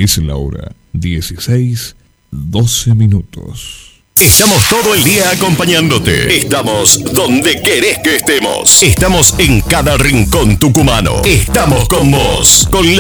Es la hora 16:12. Estamos todo el día acompañándote. Estamos donde querés que estemos. Estamos en cada rincón tucumano. Estamos con vos, con la